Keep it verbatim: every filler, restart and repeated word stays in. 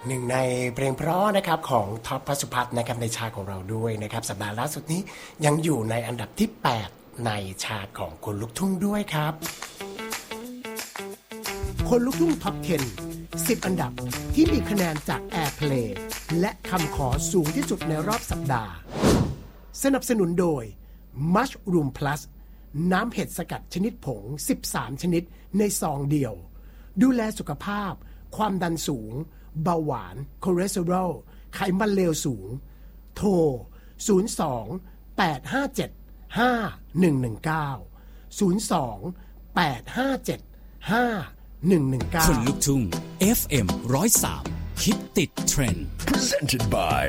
หนึ่งในเพลงเพราะนะครับของท็อป พสุพัฒน์นะครับในชาร์ตของเราด้วยนะครับสัปดาห์ล่าสุดนี้ยังอยู่ในอันดับที่แปดในชาร์ตของคนลุกทุ่งด้วยครับคนลุกทุ่งท็อปสิบ สิบอันดับที่มีคะแนนจาก Airplay และคำขอสูงที่สุดในรอบสัปดาห์สนับสนุนโดย Mushroom Plus น้ำเห็ดสกัดชนิดผงสิบสามชนิดในซองเดียวดูแลสุขภาพความดันสูงเบาหวานคอเลสเตอรอลไขมันเลวสูงโทรศูนย์ สอง แปด ห้า เจ็ด ห้า หนึ่ง หนึ่ง เก้า ศูนย์ สอง แปด ห้า เจ็ด ห้า หนึ่ง หนึ่ง เก้าคนลุกทุ่ง เอฟ เอ็ม หนึ่งศูนย์สาม คิดติดเทรนด์ Presented by